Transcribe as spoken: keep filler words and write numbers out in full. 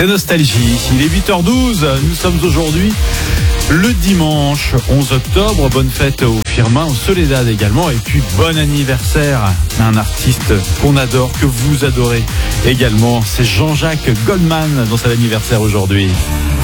C'est Nostalgie. Il est huit heures douze. Nous sommes aujourd'hui le dimanche onze octobre. Bonne fête au Firmin, au Soledad également. Et puis bon anniversaire à un artiste qu'on adore, que vous adorez également. C'est Jean-Jacques Goldman dans son anniversaire aujourd'hui.